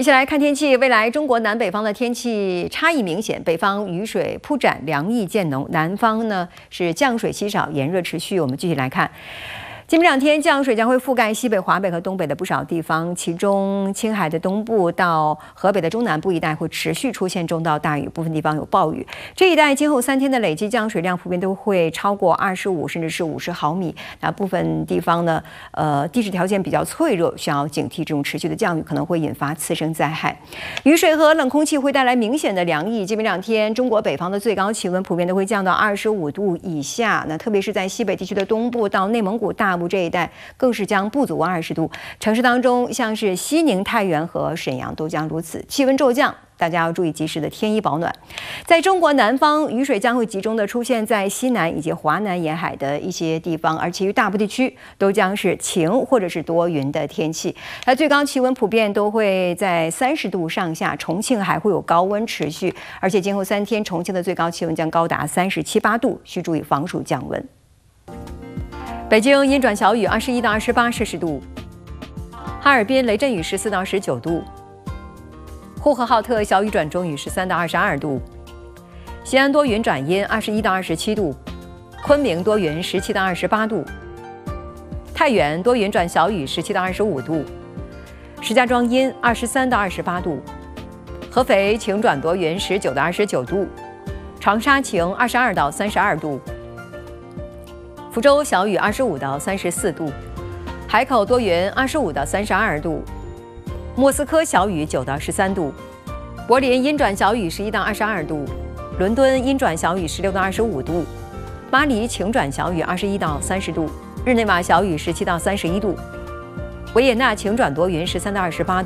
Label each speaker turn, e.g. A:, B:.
A: 一起来看天气。未来中国南北方的天气差异明显，北方雨水铺展，凉意渐浓；南方呢是降水稀少，炎热持续。我们继续来看。 今明两天降水将会覆盖西北、华北和东北的不少地方，其中青海的东部到河北的中南部一带会持续出现中到大雨，部分地方有暴雨。这一带今后3天的累计降水量普遍都会超过25甚至是50毫米。那部分地方呢，地质条件比较脆弱，需要警惕这种持续的降雨可能会引发次生灾害。雨水和冷空气会带来明显的凉意。今明两天，中国北方的最高气温普遍都会降到25度以下。那特别是在西北地区的东部到内蒙古大部这一带更是将不足20度，城市当中像是西宁、太原和沈阳都将如此，气温骤降，大家要注意及时的添衣保暖。在中国南方，雨水将会集中的出现在西南以及华南沿海的一些地方，而其余大部地区都将是晴或者是多云的天气。它最高气温普遍都会在30度上下，重庆还会有高温持续，而且今后3天重庆的最高气温将高达37、8度，需注意防暑降温。 北京阴转小雨，21到28摄氏度；哈尔滨雷阵雨，14到19度；呼和浩特小雨转中雨，13到22度；西安多云转阴，21到27度；昆明多云，17到28度；太原多云转小雨，17到25度；石家庄阴，23到28度；合肥晴转多云，19到29度；长沙晴，22到32度。 福州小雨25到34度，海口多云25到32度，莫斯科小雨9到13度，柏林阴转小雨11到22度，伦敦阴转小雨16到25度，巴黎晴转小雨21到30度，日内瓦小雨17到31度，维也纳晴转多云13到28度。